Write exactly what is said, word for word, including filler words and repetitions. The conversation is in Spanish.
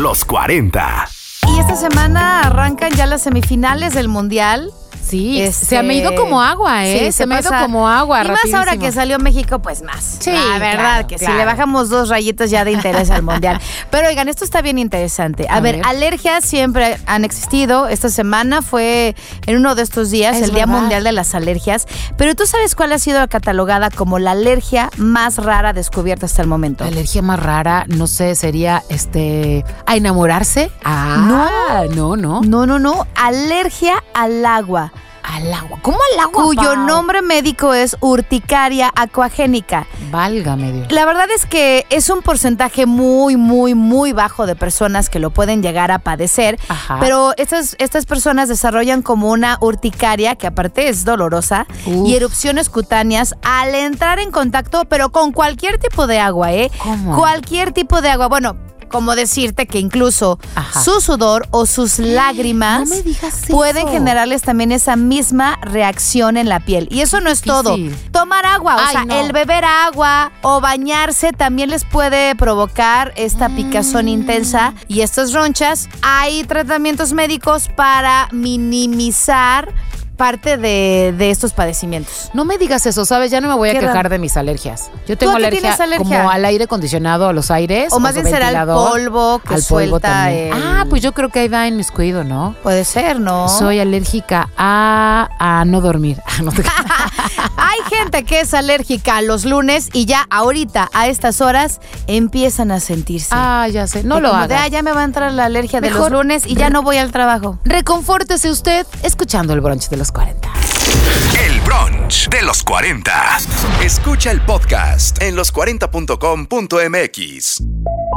los cuarenta. Y esta semana arrancan ya las semifinales del Mundial. Sí, Este, se me ha ido como agua, ¿eh? sí, se, se me ha ido pasa- como agua, Y más rapidísimo. ahora que salió México, pues más. Sí, La verdad, claro, que claro. si le bajamos dos rayitas ya de interés al Mundial. Pero oigan, esto está bien interesante. A, A ver, ver. alergias siempre han existido. Esta semana fue en uno de estos días, Es el Día verdad. Mundial de las Alergias. Pero ¿tú sabes cuál ha sido catalogada como la alergia más rara descubierta hasta el momento? La alergia más rara, no sé, sería este a enamorarse. Ah, no, no, no. No, no, no. Alergia al agua, Al agua. ¿Cómo al agua? cuyo Pau? nombre médico es urticaria acuagénica. Válgame Dios. La verdad es que es un porcentaje muy, muy, muy bajo de personas que lo pueden llegar a padecer, Ajá. pero estas, estas personas desarrollan como una urticaria, que aparte es dolorosa, Uf. y erupciones cutáneas al entrar en contacto, pero con cualquier tipo de agua, ¿eh? ¿Cómo? Cualquier tipo de agua. Bueno, como decirte que incluso Ajá. su sudor o sus lágrimas No me digas eso. pueden generarles también esa misma reacción en la piel. Y eso no es todo. Difícil. Tomar agua, o Ay, sea, no. el beber agua o bañarse también les puede provocar esta picazón Mm. intensa y estas ronchas. Hay tratamientos médicos para minimizar parte de, de estos padecimientos. No me digas eso, ¿sabes? Ya no me voy a Qué quejar raro. de mis alergias. Yo tengo ¿Tú a qué alergia, tienes alergia? como al aire acondicionado, a los aires. O más bien será el ventilador, polvo que al polvo suelta también. el- Ah, pues yo creo que ahí va inmiscuido, ¿no? Puede ser, ¿no? Soy alérgica a, a no dormir. Ah, no te- Hay gente que es alérgica a los lunes y ya ahorita, a estas horas, empiezan a sentirse. Ah, ya sé. No De lo como de, hagas. "Ah, ya me va a entrar la alergia de Mejor los lunes y ya no voy al trabajo". Reconfórtese usted escuchando el brunch de los cuarenta. El brunch de los cuarenta. Escucha el podcast en los cuarenta punto com punto m x.